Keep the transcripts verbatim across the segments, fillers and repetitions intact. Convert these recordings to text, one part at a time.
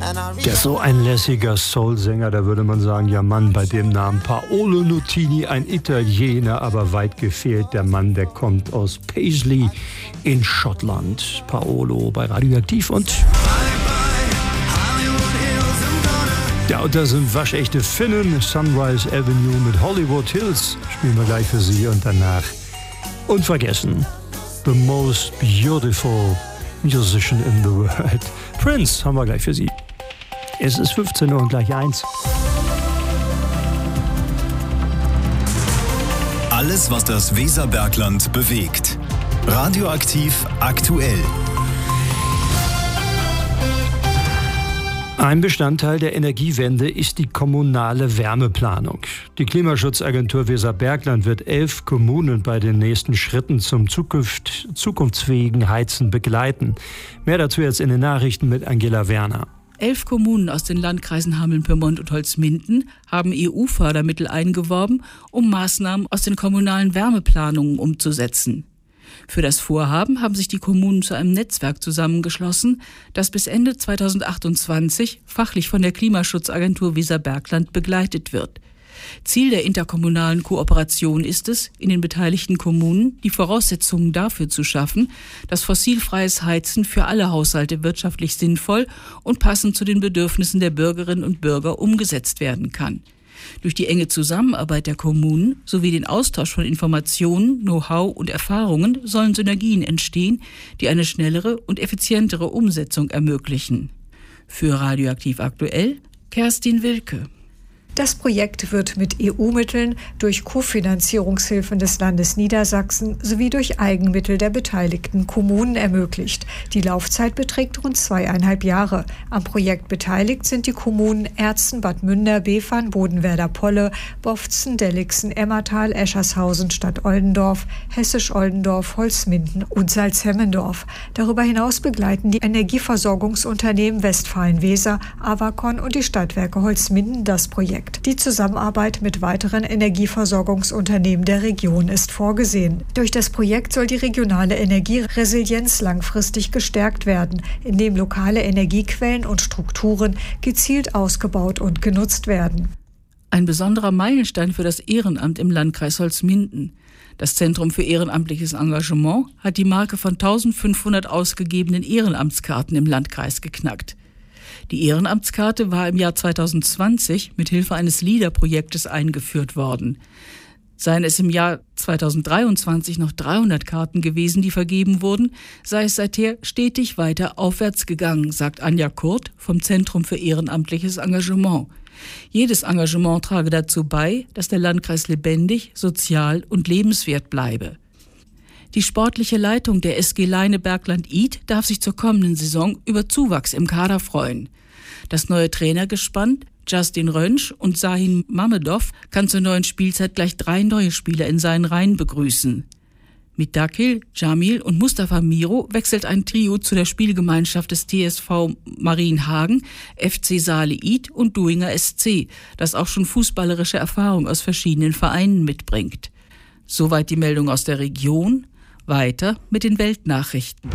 Der ist so ein lässiger Soul-Sänger, da würde man sagen, ja Mann, bei dem Namen Paolo Nutini, ein Italiener, aber weit gefehlt. Der Mann, der kommt aus Paisley in Schottland. Paolo bei Radioaktiv und... Ja, und da sind waschechte Finnen. Sunrise Avenue mit Hollywood Hills spielen wir gleich für Sie und danach unvergessen. The most beautiful musician in the world. Prince haben wir gleich für Sie. Es ist fünfzehn Uhr und gleich eins. Alles, was das Weserbergland bewegt. Radioaktiv aktuell. Ein Bestandteil der Energiewende ist die kommunale Wärmeplanung. Die Klimaschutzagentur Weserbergland wird elf Kommunen bei den nächsten Schritten zum Zukunft, zukunftsfähigen Heizen begleiten. Mehr dazu jetzt in den Nachrichten mit Angela Werner. Elf Kommunen aus den Landkreisen Hameln-Pyrmont und Holzminden haben E U-Fördermittel eingeworben, um Maßnahmen aus den kommunalen Wärmeplanungen umzusetzen. Für das Vorhaben haben sich die Kommunen zu einem Netzwerk zusammengeschlossen, das bis Ende zweitausendachtundzwanzig fachlich von der Klimaschutzagentur Weserbergland begleitet wird. Ziel der interkommunalen Kooperation ist es, in den beteiligten Kommunen die Voraussetzungen dafür zu schaffen, dass fossilfreies Heizen für alle Haushalte wirtschaftlich sinnvoll und passend zu den Bedürfnissen der Bürgerinnen und Bürger umgesetzt werden kann. Durch die enge Zusammenarbeit der Kommunen sowie den Austausch von Informationen, Know-how und Erfahrungen sollen Synergien entstehen, die eine schnellere und effizientere Umsetzung ermöglichen. Für Radioaktiv aktuell, Kerstin Wilke. Das Projekt wird mit E U-Mitteln, durch Kofinanzierungshilfen des Landes Niedersachsen sowie durch Eigenmittel der beteiligten Kommunen ermöglicht. Die Laufzeit beträgt rund zweieinhalb Jahre. Am Projekt beteiligt sind die Kommunen Erzen, Bad Münder, Befern, Bodenwerder-Polle, Boftzen, Delligsen, Emmertal, Eschershausen, Stadt Oldendorf, Hessisch-Oldendorf, Holzminden und Salzhemmendorf. Darüber hinaus begleiten die Energieversorgungsunternehmen Westfalen-Weser, Avacon und die Stadtwerke Holzminden das Projekt. Die Zusammenarbeit mit weiteren Energieversorgungsunternehmen der Region ist vorgesehen. Durch das Projekt soll die regionale Energieresilienz langfristig gestärkt werden, indem lokale Energiequellen und Strukturen gezielt ausgebaut und genutzt werden. Ein besonderer Meilenstein für das Ehrenamt im Landkreis Holzminden. Das Zentrum für ehrenamtliches Engagement hat die Marke von eintausendfünfhundert ausgegebenen Ehrenamtskarten im Landkreis geknackt. Die Ehrenamtskarte war im Jahr zweitausendzwanzig mit Hilfe eines LEADER-Projektes eingeführt worden. Seien es im Jahr zweitausenddreiundzwanzig noch dreihundert Karten gewesen, die vergeben wurden, sei es seither stetig weiter aufwärts gegangen, sagt Anja Kurt vom Zentrum für ehrenamtliches Engagement. Jedes Engagement trage dazu bei, dass der Landkreis lebendig, sozial und lebenswert bleibe. Die sportliche Leitung der S G Leinebergland-Id darf sich zur kommenden Saison über Zuwachs im Kader freuen. Das neue Trainergespann, Justin Rönsch und Sahin Mamedov, kann zur neuen Spielzeit gleich drei neue Spieler in seinen Reihen begrüßen. Mit Dakil, Jamil und Mustafa Miro wechselt ein Trio zu der Spielgemeinschaft des T S V Marienhagen, F C Saale Id und Duinger S C, das auch schon fußballerische Erfahrung aus verschiedenen Vereinen mitbringt. Soweit die Meldung aus der Region. Weiter mit den Weltnachrichten.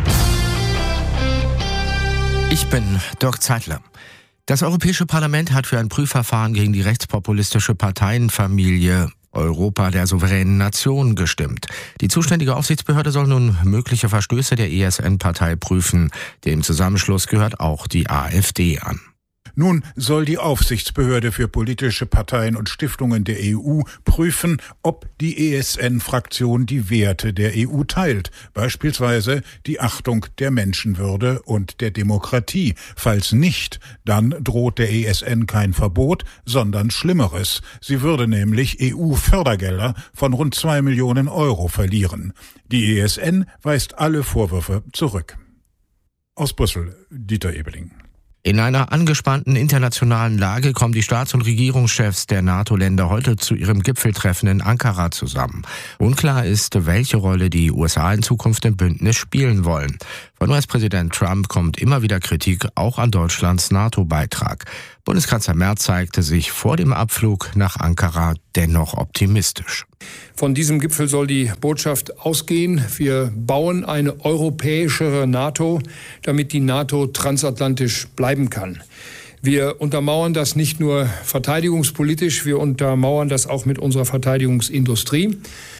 Ich bin Dirk Zeitler. Das Europäische Parlament hat für ein Prüfverfahren gegen die rechtspopulistische Parteienfamilie Europa der souveränen Nation gestimmt. Die zuständige Aufsichtsbehörde soll nun mögliche Verstöße der E S N-Partei prüfen. Dem Zusammenschluss gehört auch die AfD an. Nun soll die Aufsichtsbehörde für politische Parteien und Stiftungen der E U prüfen, ob die E S N-Fraktion die Werte der E U teilt, beispielsweise die Achtung der Menschenwürde und der Demokratie. Falls nicht, dann droht der E S N kein Verbot, sondern Schlimmeres. Sie würde nämlich E U-Fördergelder von rund zwei Millionen Euro verlieren. Die E S N weist alle Vorwürfe zurück. Aus Brüssel, Dieter Ebeling. In einer angespannten internationalen Lage kommen die Staats- und Regierungschefs der NATO-Länder heute zu ihrem Gipfeltreffen in Ankara zusammen. Unklar ist, welche Rolle die U S A in Zukunft im Bündnis spielen wollen. Von U S-Präsident Trump kommt immer wieder Kritik auch an Deutschlands NATO-Beitrag. Bundeskanzler Merz zeigte sich vor dem Abflug nach Ankara dennoch optimistisch. Von diesem Gipfel soll die Botschaft ausgehen: Wir bauen eine europäischere NATO, damit die NATO transatlantisch bleiben kann. Wir untermauern das nicht nur verteidigungspolitisch, wir untermauern das auch mit unserer Verteidigungsindustrie.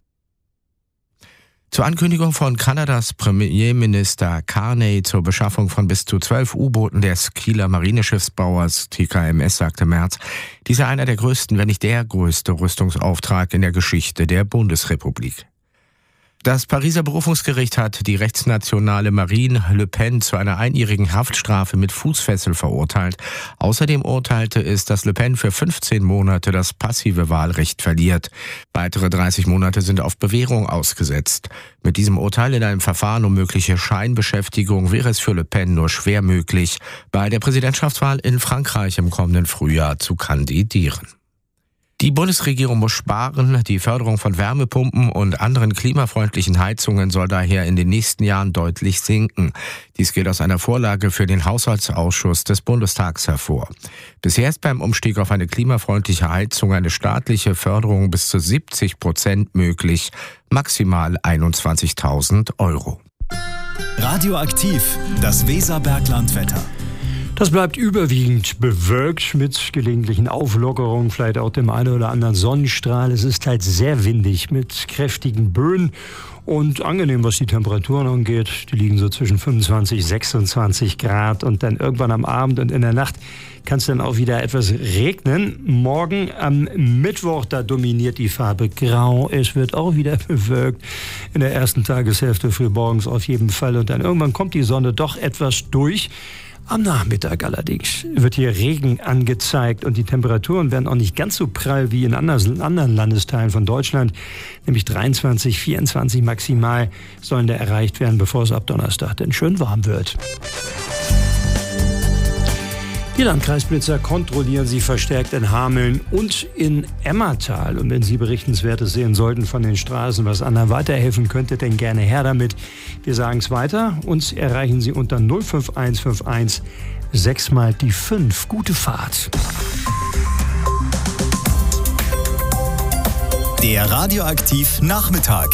Zur Ankündigung von Kanadas Premierminister Carney zur Beschaffung von bis zu zwölf U-Booten des Kieler Marineschiffsbauers T K M S sagte Merz, dies sei einer der größten, wenn nicht der größte Rüstungsauftrag in der Geschichte der Bundesrepublik. Das Pariser Berufungsgericht hat die rechtsnationale Marine Le Pen zu einer einjährigen Haftstrafe mit Fußfessel verurteilt. Außerdem urteilte es, dass Le Pen für fünfzehn Monate das passive Wahlrecht verliert. Weitere dreißig Monate sind auf Bewährung ausgesetzt. Mit diesem Urteil in einem Verfahren um mögliche Scheinbeschäftigung wäre es für Le Pen nur schwer möglich, bei der Präsidentschaftswahl in Frankreich im kommenden Frühjahr zu kandidieren. Die Bundesregierung muss sparen. Die Förderung von Wärmepumpen und anderen klimafreundlichen Heizungen soll daher in den nächsten Jahren deutlich sinken. Dies geht aus einer Vorlage für den Haushaltsausschuss des Bundestags hervor. Bisher ist beim Umstieg auf eine klimafreundliche Heizung eine staatliche Förderung bis zu siebzig Prozent möglich, maximal einundzwanzigtausend Euro. Radioaktiv, das Weserberglandwetter. Das bleibt überwiegend bewölkt mit gelegentlichen Auflockerungen, vielleicht auch dem einen oder anderen Sonnenstrahl. Es ist halt sehr windig mit kräftigen Böen und angenehm, was die Temperaturen angeht. Die liegen so zwischen fünfundzwanzig, sechsundzwanzig Grad und dann irgendwann am Abend und in der Nacht kann es dann auch wieder etwas regnen. Morgen am Mittwoch, da dominiert die Farbe Grau. Es wird auch wieder bewölkt. In der ersten Tageshälfte frühmorgens auf jeden Fall und dann irgendwann kommt die Sonne doch etwas durch. Am Nachmittag allerdings wird hier Regen angezeigt und die Temperaturen werden auch nicht ganz so prall wie in anderen Landesteilen von Deutschland, nämlich dreiundzwanzig, vierundzwanzig maximal sollen da erreicht werden, bevor es ab Donnerstag dann schön warm wird. Die Landkreisblitzer kontrollieren sie verstärkt in Hameln und in Emmertal. Und wenn Sie Berichtenswertes sehen sollten von den Straßen, was anderen weiterhelfen könnte, dann gerne her damit. Wir sagen es weiter. Uns erreichen Sie unter null fünf eins fünf eins sechs mal die fünf. Gute Fahrt. Der Radioaktiv Nachmittag.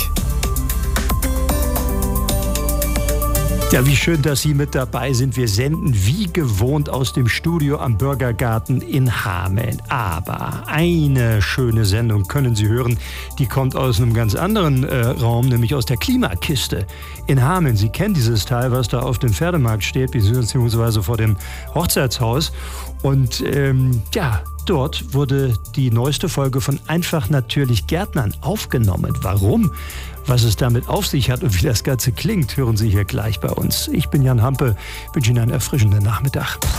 Ja, wie schön, dass Sie mit dabei sind. Wir senden wie gewohnt aus dem Studio am Bürgergarten in Hameln. Aber eine schöne Sendung können Sie hören, die kommt aus einem ganz anderen äh, Raum, nämlich aus der Klimakiste in Hameln. Sie kennen dieses Teil, was da auf dem Pferdemarkt steht, beziehungsweise vor dem Hochzeitshaus. Und ähm, ja, dort wurde die neueste Folge von Einfach natürlich Gärtnern aufgenommen. Warum? Was es damit auf sich hat und wie das Ganze klingt, hören Sie hier gleich bei uns. Ich bin Jan Hampe, wünsche Ihnen einen erfrischenden Nachmittag.